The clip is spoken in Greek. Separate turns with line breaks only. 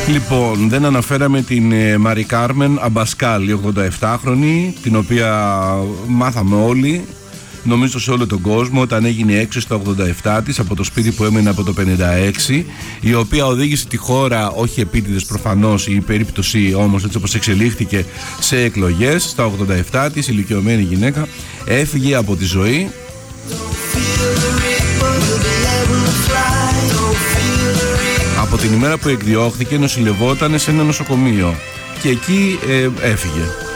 Λοιπόν, δεν αναφέραμε την Μαρί Κάρμεν Αμπασκάλ, η 87χρονη, την οποία μάθαμε όλοι, νομίζω σε όλο τον κόσμο, όταν έγινε έξω στα 87 της από το σπίτι που έμενε από το 56, η οποία οδήγησε τη χώρα, όχι επίτηδες προφανώς, η περίπτωση όμως έτσι όπως εξελίχθηκε, σε εκλογές. Στα 87 της, ηλικιωμένη γυναίκα, έφυγε από τη ζωή από την ημέρα που εκδιώχθηκε. Νοσηλευόταν σε ένα νοσοκομείο και εκεί έφυγε.